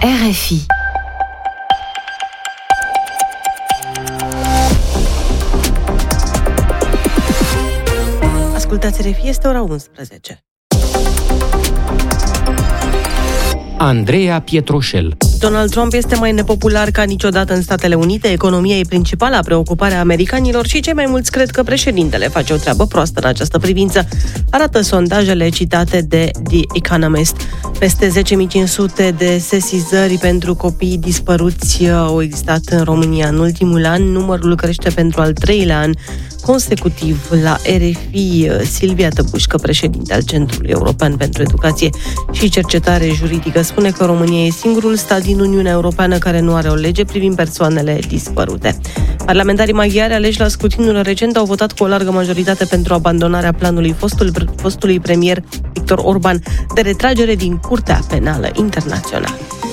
RFI. Ascultați RFI, este ora 11. Andreea Pietroșel. Donald Trump este mai nepopular ca niciodată în Statele Unite, economia e principala preocupare a americanilor și cei mai mulți cred că președintele face o treabă proastă în această privință, arată sondajele citate de The Economist. Peste 10.500 de sesizări pentru copii dispăruți au existat în România în ultimul an, numărul crește pentru al treilea an consecutiv. La RFI, Silvia Tăbușcă, președinte al Centrului European pentru Educație și Cercetare Juridică, spune că România e singurul stat din Uniunea Europeană care nu are o lege privind persoanele dispărute. Parlamentarii maghiari aleși la scrutinul recent au votat cu o largă majoritate pentru abandonarea planului fostului premier Victor Orban de retragere din Curtea Penală Internațională.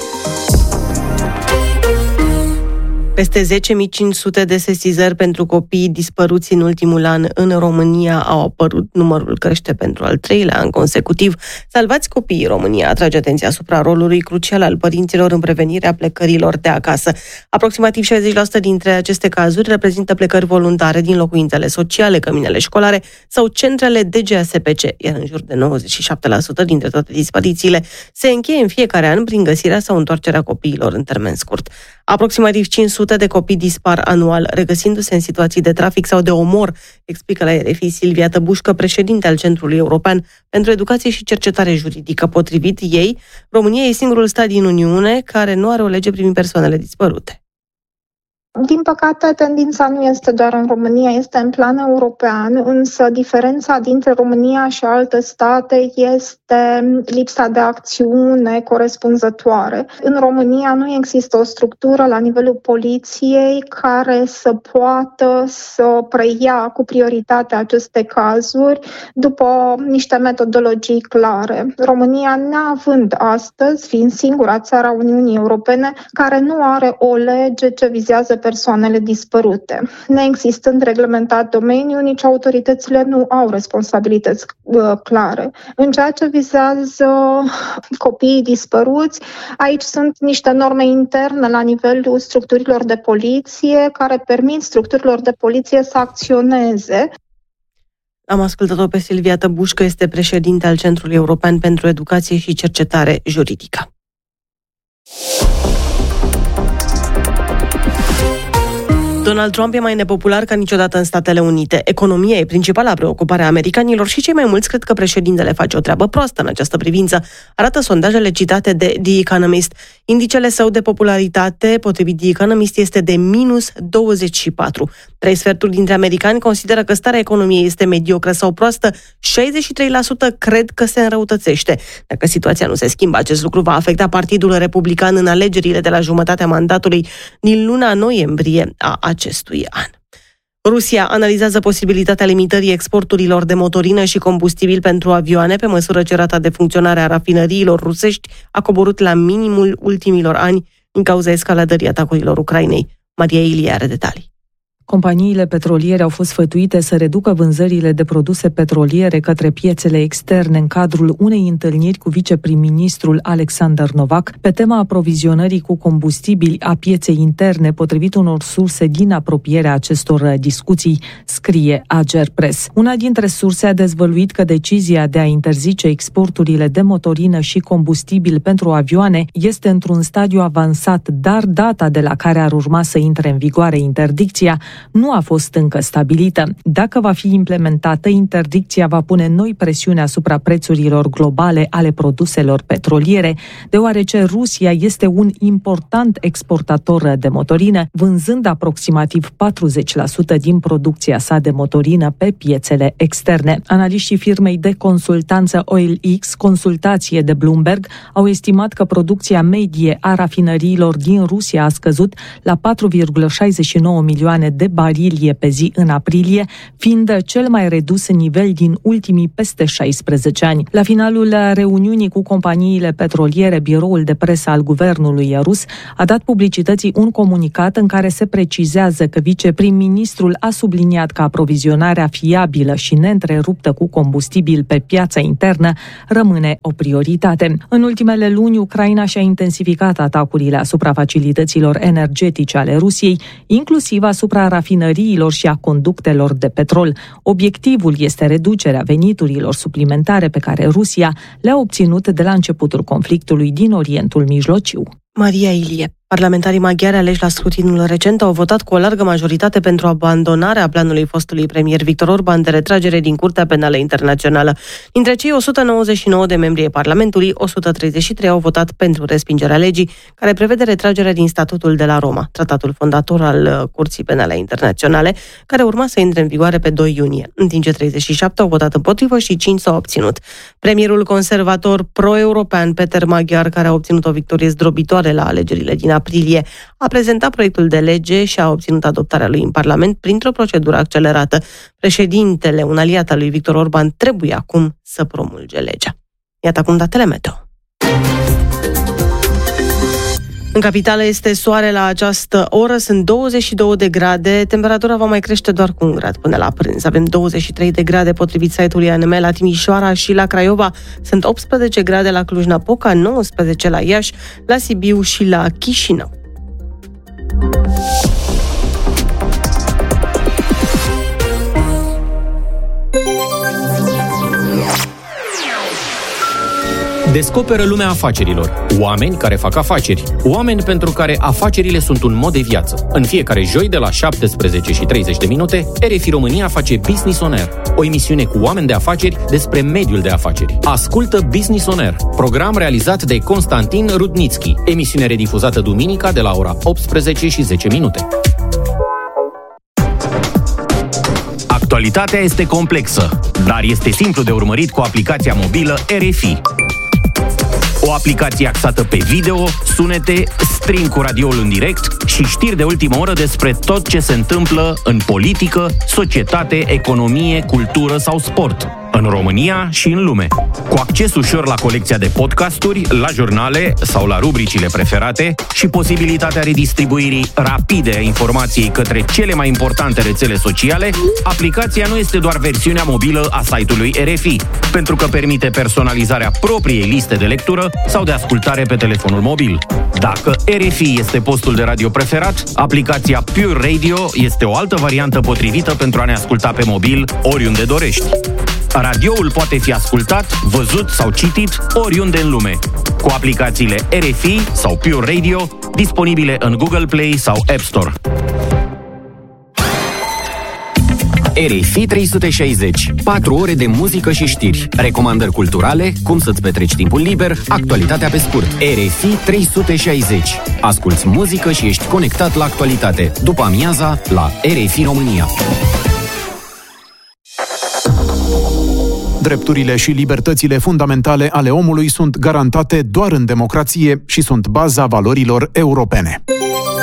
Peste 10.500 de sesizări pentru copii dispăruți în ultimul an în România au apărut. Numărul crește pentru al treilea an consecutiv. Salvați copiii, România atrage atenția asupra rolului crucial al părinților în prevenirea plecărilor de acasă. Aproximativ 60% dintre aceste cazuri reprezintă plecări voluntare din locuințele sociale, căminele școlare sau centrele DGASPC, iar în jur de 97% dintre toate disparițiile se încheie în fiecare an prin găsirea sau întoarcerea copiilor în termen scurt. Aproximativ 500 de copii dispar anual, regăsindu-se în situații de trafic sau de omor, explică la RFI Silvia Tăbușcă, președinte al Centrului European pentru Educație și Cercetare Juridică. Potrivit ei, România e singurul stat din Uniune care nu are o lege privind persoanele dispărute. Din păcate, tendința nu este doar în România, este în plan european, însă diferența dintre România și alte state este lipsa de acțiune corespunzătoare. În România nu există o structură la nivelul poliției care să poată să preia cu prioritate aceste cazuri după niște metodologii clare. România, neavând astăzi, fiind singura țară a Uniunii Europene care nu are o lege ce vizează persoanele dispărute. Neexistând reglementat domeniul, nici autoritățile nu au responsabilități clare. În ceea ce vizează copiii dispăruți, aici sunt niște norme interne la nivelul structurilor de poliție care permit structurilor de poliție să acționeze. Am ascultat-o pe Silvia Tăbușcă, este președinte al Centrului European pentru Educație și Cercetare Juridică. Donald Trump e mai nepopular ca niciodată în Statele Unite. Economia e principala preocupare a americanilor și cei mai mulți cred că președintele face o treabă proastă în această privință, arată sondajele citate de The Economist. Indicele său de popularitate, potrivit The Economist, este de minus 24. 3/4 dintre americani consideră că starea economiei este mediocră sau proastă, 63% cred că se înrăutățește. Dacă situația nu se schimbă, acest lucru va afecta Partidul Republican în alegerile de la jumătatea mandatului din luna noiembrie a acestui an. Rusia analizează posibilitatea limitării exporturilor de motorină și combustibil pentru avioane pe măsură ce rata de funcționare a rafinăriilor rusești a coborât la minimul ultimilor ani din cauza escaladării atacurilor Ucrainei. Maria Ilie are detalii. Companiile petroliere au fost sfătuite să reducă vânzările de produse petroliere către piețele externe în cadrul unei întâlniri cu viceprim-ministrul Alexander Novak pe tema aprovizionării cu combustibili a pieței interne, potrivit unor surse din apropierea acestor discuții, scrie Agerpres. Una dintre surse a dezvăluit că decizia de a interzice exporturile de motorină și combustibil pentru avioane este într-un stadiu avansat, dar data de la care ar urma să intre în vigoare interdicția nu a fost încă stabilită. Dacă va fi implementată, interdicția va pune noi presiuni asupra prețurilor globale ale produselor petroliere, deoarece Rusia este un important exportator de motorină, vânzând aproximativ 40% din producția sa de motorină pe piețele externe. Analiștii firmei de consultanță OilX, consultație de Bloomberg, au estimat că producția medie a rafinăriilor din Rusia a scăzut la 4,69 milioane de de barilie pe zi în aprilie, fiind cel mai redus nivel din ultimii peste 16 ani. La finalul reuniunii cu companiile petroliere, biroul de presă al guvernului rus a dat publicității un comunicat în care se precizează că viceprim-ministrul a subliniat că aprovizionarea fiabilă și neîntreruptă cu combustibil pe piața internă rămâne o prioritate. În ultimele luni, Ucraina și-a intensificat atacurile asupra facilităților energetice ale Rusiei, inclusiv asupra rafinăriilor și a conductelor de petrol. Obiectivul este reducerea veniturilor suplimentare pe care Rusia le-a obținut de la începutul conflictului din Orientul Mijlociu. Maria Ilie. Parlamentarii maghiari aleși la scrutinul recent au votat cu o largă majoritate pentru abandonarea planului fostului premier Viktor Orban de retragere din Curtea Penală Internațională. Dintre cei 199 de membri ai Parlamentului, 133 au votat pentru respingerea legii, care prevede retragerea din Statutul de la Roma, tratatul fondator al Curții Penale Internaționale, care urma să intre în vigoare pe 2 iunie. În timp ce 37 au votat împotrivă și 5 s-au abținut. Premierul conservator pro-european Peter Magyar, care a obținut o victorie zdrobitoare la alegerile din aprilie, a prezentat proiectul de lege și a obținut adoptarea lui în Parlament printr-o procedură accelerată. Președintele, un aliat al lui Viktor Orban, trebuie acum să promulge legea. Iată acum datele meteo. În capitală este soare la această oră, sunt 22 de grade, temperatura va mai crește doar cu 1 grad până la prânz. Avem 23 de grade potrivit site-ului ANM la Timișoara și la Craiova, sunt 18 grade la Cluj-Napoca, 19 la Iași, la Sibiu și la Chișinău. Descoperă lumea afacerilor. Oameni care fac afaceri. Oameni pentru care afacerile sunt un mod de viață. În fiecare joi de la 17:30 RFI România face Business On Air, o emisiune cu oameni de afaceri despre mediul de afaceri. Ascultă Business On Air, program realizat de Constantin Rudnitski, emisiune redifuzată duminica de la ora 18:10. Actualitatea este complexă, dar este simplu de urmărit cu aplicația mobilă RFI. O aplicație axată pe video, sunete, stream cu radioul în direct și știri de ultimă oră despre tot ce se întâmplă în politică, societate, economie, cultură sau sport, în România și în lume. Cu acces ușor la colecția de podcasturi, la jurnale sau la rubricile preferate și posibilitatea redistribuirii rapide a informației către cele mai importante rețele sociale, aplicația nu este doar versiunea mobilă a site-ului RFI, pentru că permite personalizarea propriei liste de lectură sau de ascultare pe telefonul mobil. Dacă RFI este postul de radio preferat, aplicația Pure Radio este o altă variantă potrivită pentru a ne asculta pe mobil oriunde dorești. Radioul poate fi ascultat, văzut sau citit oriunde în lume, cu aplicațiile RFI sau Pure Radio, disponibile în Google Play sau App Store. RFI 360. 4 ore de muzică și știri, recomandări culturale, cum să-ți petreci timpul liber, actualitatea pe scurt. RFI 360. Asculți muzică și ești conectat la actualitate. După amiaza, la RFI România. Drepturile și libertățile fundamentale ale omului sunt garantate doar în democrație și sunt baza valorilor europene.